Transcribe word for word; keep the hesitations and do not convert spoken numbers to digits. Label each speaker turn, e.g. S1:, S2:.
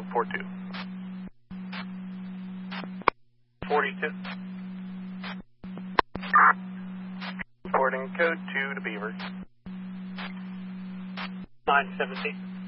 S1: zero four two. forty-two. Reporting code two to Beaver.
S2: nine seventy.